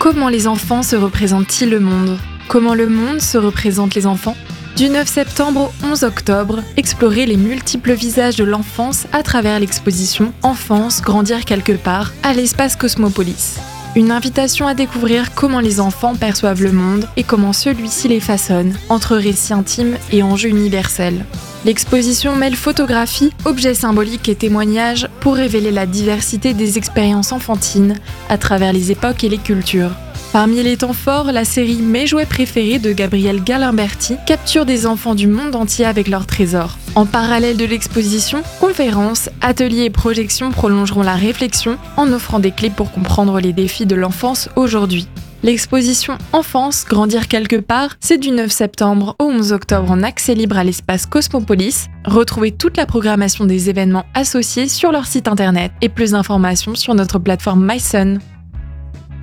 Comment les enfants se représentent-ils le monde ? Comment le monde se représente les enfants ? Du 9 septembre au 11 octobre, explorez les multiples visages de l'enfance à travers l'exposition « Enfance, grandir quelque part » à l'espace Cosmopolis. Une invitation à découvrir comment les enfants perçoivent le monde et comment celui-ci les façonne, entre récits intimes et enjeux universels. L'exposition mêle photographie, objets symboliques et témoignages pour révéler la diversité des expériences enfantines à travers les époques et les cultures. Parmi les temps forts, la série Mes jouets préférés de Gabriel Galimberti capture des enfants du monde entier avec leurs trésors. En parallèle de l'exposition, conférences, ateliers et projections prolongeront la réflexion en offrant des clés pour comprendre les défis de l'enfance aujourd'hui. L'exposition Enfance, grandir quelque part, c'est du 9 septembre au 11 octobre en accès libre à l'espace Cosmopolis. Retrouvez toute la programmation des événements associés sur leur site internet et plus d'informations sur notre plateforme mySun.